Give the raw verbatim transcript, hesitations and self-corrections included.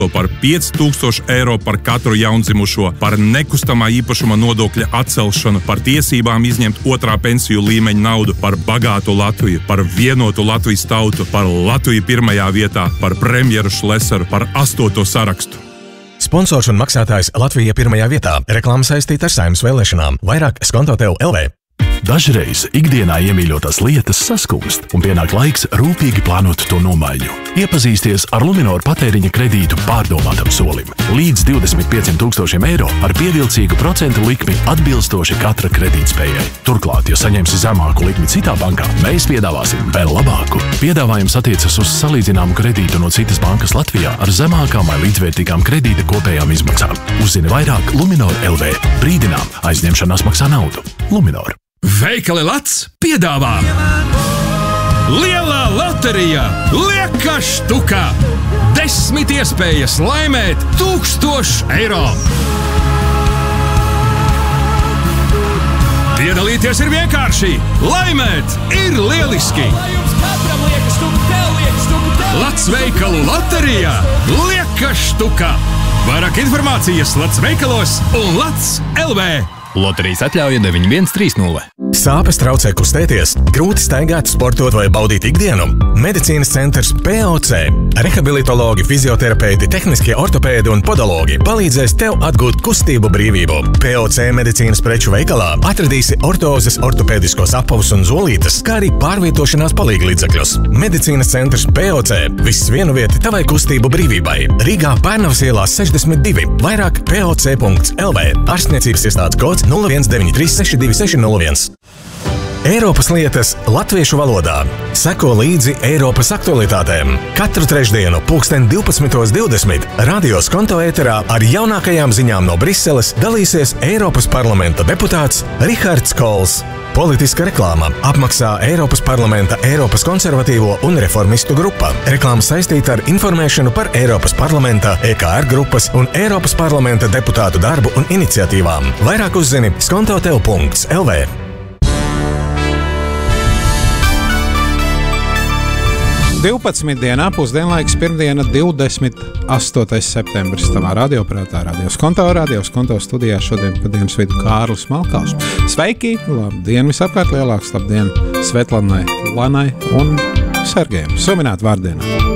par pieci tūkstoši eiro par katru jaundzimušo, par nekustamā īpašuma nodokļa atcelšanu, par tiesībām izņemt otrā pensiju līmeņa naudu, par bagātu Latviju, par vienotu Latvijas tautu, par Latviju pirmajā vietā, par premjeru Šlesaru, par astoto sarakstu. Sponsors un maksātājs Latvija pirmajā vietā. Reklāma saistīta ar Saeimas vēlēšanām. Vairāk Skontotel L V. Dažreiz ikdienā iemīļotās lietas saskumst, un pienāk laiks rūpīgi plānot to nomaiņu. Iepazīsties ar Luminoru patēriņa kredītu pārdomātam solim. Līdz divdesmit pieciem tūkstošiem eiro ar pievilcīgu procentu likmi atbilstoši katra kredītspējai. Turklāt, ja saņemsi zemāku likmi citā bankā, mēs piedāvāsim vēl labāku. Piedāvājums attiecas uz salīdzināmu kredītu no citas bankas Latvijā ar zemākām vai līdzvērtīgām kredīta kopējām izmaksām. Uzzini vairāk Luminor L V. Brīdinām, aizņemšanās maksā naudu. Luminor. Veikali Lats piedāvā Lielā loterija lieka štukā. Desmit iespējas laimēt tūkstošu eiro. Piedalīties ir vienkārši, laimēt ir lieliski. Lats veikalu loterija lieka štukā. Vairāk informācijas Lats veikalos un Lats L V. Loterijas atļauja deviņi viens trīs nulle. Sāpes traucē kustēties, grūti staigāt, sportot vai baudīt ikdienu? Medicīnas centrs P O C. Rehabilitologi, fizioterapeiti, tehniskie ortopēdi un podologi palīdzēs tev atgūt kustību brīvību. P O C medicīnas preču veikalā atradīsi ortozes, ortopēdiskos apavus un zolītes, kā arī pārvietošanās palīglīdzekļus. Medicīnas centrs P O C. Viss vienu vieti tavai kustību brīvībai. Rīgā Pērnavas ielā sešdesmit divi. Vairāk P O C punkts L V. Ārstniecības iestādes kods nulle viens deviņi trīs seši divi seši nulle viens. Eiropas lietas latviešu valodā. Seko līdzi Eiropas aktualitātēm. Katru trešdienu pulksten divpadsmitos divdesmit radio Skonto ēterā ar jaunākajām ziņām no Briseles dalīsies Eiropas parlamenta deputāts Rihards Kols. Politiska reklāma apmaksā Eiropas parlamenta Eiropas konservatīvo un reformistu grupa. Reklāma saistīta ar informēšanu par Eiropas parlamenta, E K R grupas un Eiropas parlamenta deputātu darbu un iniciatīvām. Vairāk uzzini skontotel punkts L V. divpadsmit dienā pusdienlaiks pirmdiena divdesmit astotais septembris tavā radioprātā, radio Skonto, radio Skonto studijā šodien pa dienas vidu Kārlis Malkals. Sveiki, labdien visapkārt lielāks, labdien Svetlanai, Lanai un Sergejam, suminēt vārdienā.